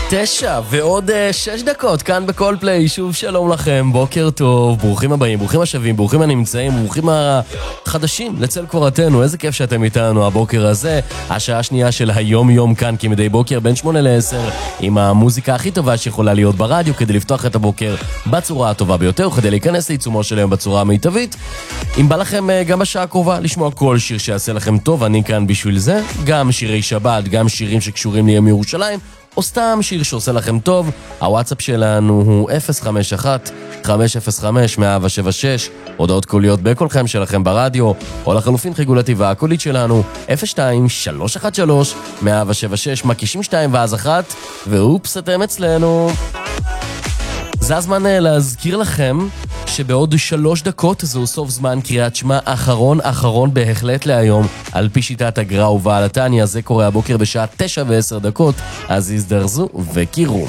9 ועוד 6 דקות כאן בכל פליי. שוב שלום לכם, בוקר טוב, ברוכים הבאים, ברוכים השבים, ברוכים הנמצאים, ברוכים החדשים לצל קורתנו. איזה כיף שאתם איתנו הבוקר הזה, השעה השנייה של היום יום כאן כמדי בוקר בין 8 ל-10 עם המוזיקה הכי טובה שיכולה להיות ברדיו כדי לפתוח את הבוקר בצורה הטובה ביותר וכדי להיכנס לעיצומו שלהם בצורה המיטבית. אם בא לכם גם בשעה הקרובה לשמוע כל שיר שיעשה לכם טוב, אני כאן בשביל זה, גם שירי שבת, גם שירים שקשורים ליום ירושלים או סתם שיר שעושה לכם טוב. הוואטסאפ שלנו הוא 051-505-176, הודעות קוליות בקולכם שלכם ברדיו, או לחלופין חיגול התיבה הקולית שלנו 02-313-176, מקישים 2 ואז 1, ואופס אתם אצלנו. זה הזמן להזכיר לכם שבעוד 3 דקות זהו סוף זמן קריאת שמע אחרון בהחלט להיום על פי שיטת הגר"א ובעל התניא. זה קורה הבוקר בשעה 9 ו10 דקות, אז הזדרזו וקירו.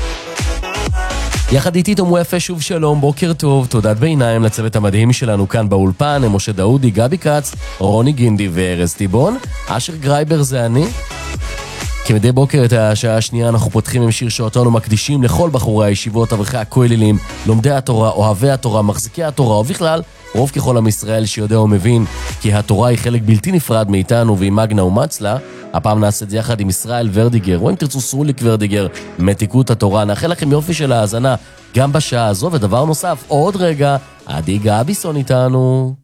יחד איתי תאמו יפה שוב שלום, בוקר טוב, תודת ביניים לצוות המדהים שלנו כאן באולפן, הם משה דאודי, גבי קץ, רוני גינדי וארז טיבון. אשר גרייבר זה אני. כמדי בוקר את השעה השנייה אנחנו פותחים עם שיר שאותנו מקדישים לכל בחורי הישיבות, אברכי הכוללים, לומדי התורה, אוהבי התורה, מחזיקי התורה, ובכלל רוב ככל עם ישראל שיודע ומבין כי התורה היא חלק בלתי נפרד מאיתנו והיא מגנה ומצלה. הפעם נעשה את זה יחד עם ישראל ורדיגר, או אם תרצו סרוליק ורדיגר, מתיקות התורה. נאחל לכם יופי של ההאזנה גם בשעה הזו, ודבר נוסף, עוד רגע, עדי גביסון איתנו.